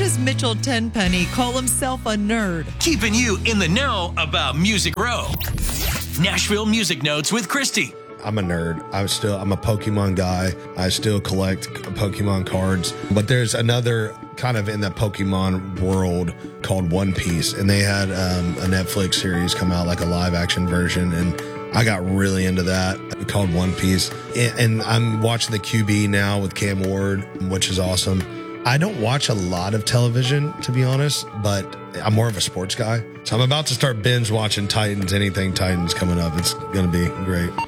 does Mitchell Tenpenny call himself a nerd? Keeping you in the know about Music Row. Nashville Music Notes with Christy. I'm a nerd. I'm a Pokemon guy. I still collect Pokemon cards. But there's another kind of in the Pokemon world called One Piece. And they had a Netflix series come out, like a live action version. And I got really into that, called One Piece. And I'm watching the QB now with Cam Ward, which is awesome. I don't watch a lot of television, to be honest, but I'm more of a sports guy. So I'm about to start binge watching Titans, anything Titans coming up. It's going to be great.